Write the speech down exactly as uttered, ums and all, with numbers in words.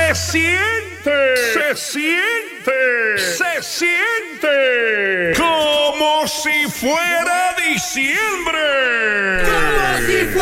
Se siente, se siente, se siente como si fuera diciembre. Como si